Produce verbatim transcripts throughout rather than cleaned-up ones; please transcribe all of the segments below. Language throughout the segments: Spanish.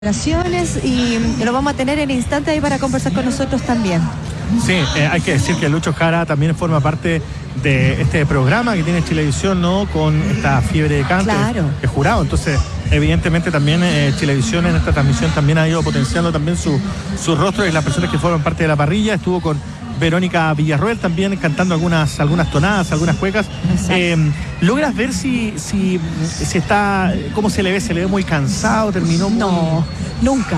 Y lo vamos a tener en instante ahí para conversar con nosotros también. Sí, eh, hay que decir que Lucho Jara también forma parte de este programa que tiene Chilevisión, ¿no? Con esta fiebre de cante, claro. el jurado. Entonces, evidentemente también eh, Chilevisión en esta transmisión también ha ido potenciando también su, su rostro y las personas que forman parte de la parrilla. Estuvo con Verónica Villarroel también cantando algunas, algunas tonadas, algunas cuecas. Eh, ¿Logras ver si, si, si está, cómo se le ve? ¿Se le ve muy cansado? ¿Terminó muy... No, nunca.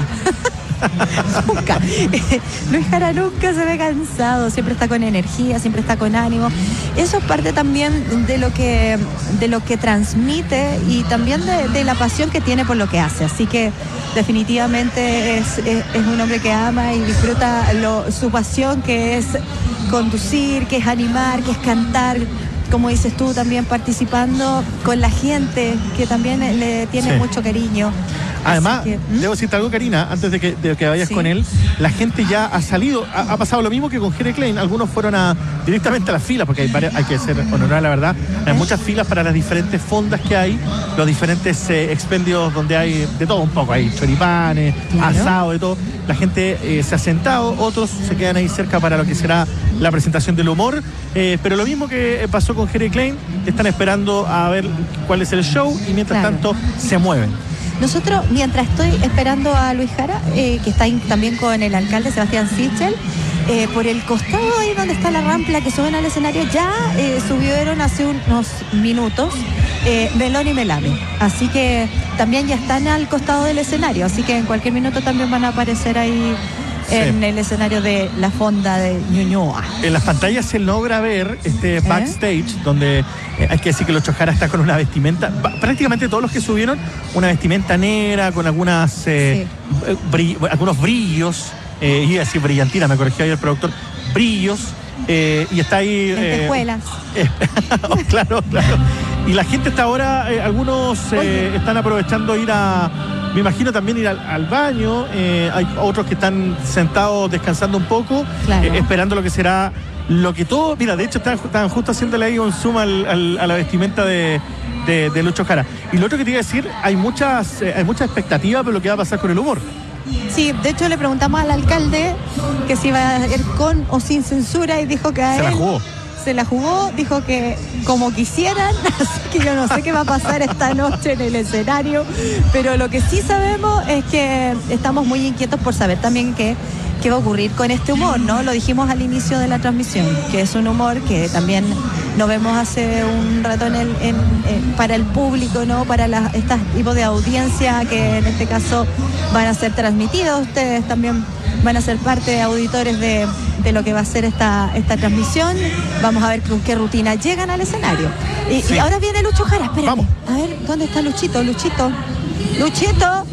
Nunca. Luis Jara nunca se ve cansado, siempre está con energía, siempre está con ánimo. Eso es parte también de lo que, de lo que transmite y también de, de la pasión que tiene por lo que hace. Así que definitivamente es, es, es un hombre que ama y disfruta lo, su pasión, que es conducir, que es animar, que es cantar. Como dices tú, también participando con la gente, que también le tiene sí. mucho cariño. Además, que, ¿hmm? debo decirte algo, Karina, antes de que, de que vayas sí. con él, la gente ya ha salido, ha, ha pasado lo mismo que con Jere Klein. Algunos fueron a, directamente a las filas, porque hay, varias, hay que ser honorar la verdad, hay muchas filas para las diferentes fondas que hay, los diferentes eh, expendios donde hay de todo un poco, hay choripanes, claro. asado, de todo. La gente eh, se ha sentado, otros se quedan ahí cerca para lo que será la presentación del humor, eh, pero lo mismo que pasó con Jere Klein, están esperando a ver cuál es el show y mientras claro. tanto se mueven. Nosotros, mientras estoy esperando a Luis Jara, eh, que está también con el alcalde Sebastián Sichel, eh, por el costado ahí donde está la rampla que suben al escenario, ya eh, subieron hace unos minutos eh, Melón y Melame. Así que también ya están al costado del escenario, así que en cualquier minuto también van a aparecer ahí en sí. el escenario de la fonda de Ñuñoa. En las pantallas se logra ver este backstage, ¿Eh? donde eh, hay que decir que Lucho Jara está con una vestimenta, prácticamente todos los que subieron, una vestimenta negra con algunas eh, sí. brill, algunos brillos, eh, iba a decir brillantina, me corrigió ahí el productor, brillos, eh, y está ahí... Lentejuelas. Eh, oh, claro, claro. Y la gente está ahora, eh, algunos eh, están aprovechando ir a... Me imagino también ir al, al baño, eh, hay otros que están sentados descansando un poco, claro. eh, esperando lo que será, lo que todo, mira, de hecho estaban, estaban justo haciéndole ahí un zoom al, al, a la vestimenta de, de, de Lucho Jara. Y lo otro que te iba a decir, hay muchas, eh, hay mucha expectativa por lo que va a pasar con el humor. Sí, de hecho le preguntamos al alcalde que si iba a ir con o sin censura y dijo que a Se él... la jugó. Se la jugó, dijo que como quisieran, así que yo no sé qué va a pasar esta noche en el escenario, pero lo que sí sabemos es que estamos muy inquietos por saber también qué, qué va a ocurrir con este humor, ¿no? Lo dijimos al inicio de la transmisión, que es un humor que también lo vemos hace un rato en el, en, en, para el público, ¿no? Para este tipo de audiencia que en este caso van a ser transmitidos, ustedes también van a ser parte de auditores de, de lo que va a ser esta, esta transmisión. Vamos a ver con qué rutina llegan al escenario. Y, sí. y ahora viene Lucho Jara, espérate. Vamos. A ver, ¿dónde está Luchito? Luchito. Luchito.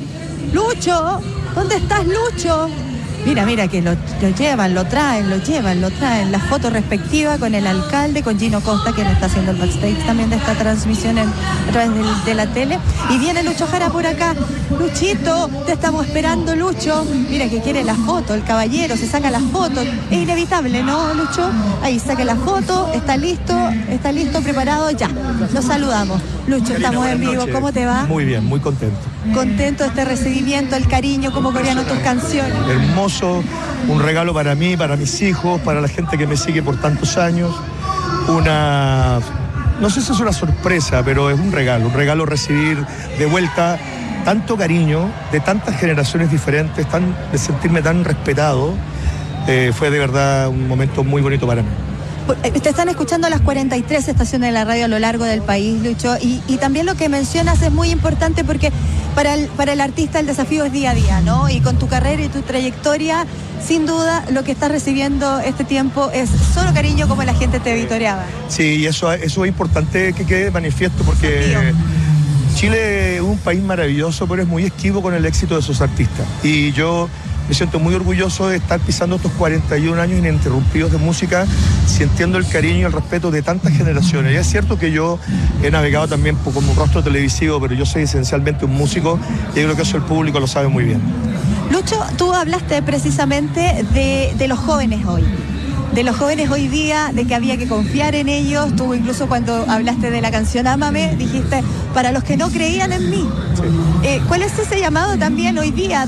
Lucho. ¿Dónde estás, Lucho? Mira, mira, que lo, lo llevan, lo traen, lo llevan, lo traen. La foto respectiva con el alcalde, con Gino Costa, quien está haciendo el backstage también de esta transmisión en, a través de, de la tele. Y viene Lucho Jara por acá. Luchito, te estamos esperando, Lucho. Mira que quiere la foto, el caballero, se saca la foto. Es inevitable, ¿no, Lucho? Ahí, saca la foto, está listo, está listo, preparado, ya. Lo saludamos. Lucho, Karina, estamos en vivo, noches. ¿Cómo te va? Muy bien, muy contento. Contento de este recibimiento, el cariño, como coreano tus canciones. Hermoso, un regalo para mí, para mis hijos, para la gente que me sigue por tantos años. Una, no sé si es una sorpresa, pero es un regalo, un regalo recibir de vuelta tanto cariño de tantas generaciones diferentes, tan, de sentirme tan respetado. Eh, fue de verdad un momento muy bonito para mí. Te están escuchando las cuarenta y tres estaciones de la radio a lo largo del país, Lucho, y, y también lo que mencionas es muy importante porque para el, para el artista el desafío es día a día, ¿no? Y con tu carrera y tu trayectoria, sin duda, lo que estás recibiendo este tiempo es solo cariño como la gente te vitoreaba. Sí, y eso, eso es importante que quede manifiesto porque Chile es un país maravilloso, pero es muy esquivo con el éxito de sus artistas. Y yo... me siento muy orgulloso de estar pisando estos cuarenta y un años ininterrumpidos de música, sintiendo el cariño y el respeto de tantas generaciones. Y es cierto que yo he navegado también como un rostro televisivo, pero yo soy esencialmente un músico y yo creo que eso el público lo sabe muy bien. Lucho, tú hablaste precisamente de, de los jóvenes hoy. de los jóvenes hoy día, de que había que confiar en ellos. Tú incluso cuando hablaste de la canción Ámame, dijiste, para los que no creían en mí. Sí. Eh, ¿Cuál es ese llamado también hoy día?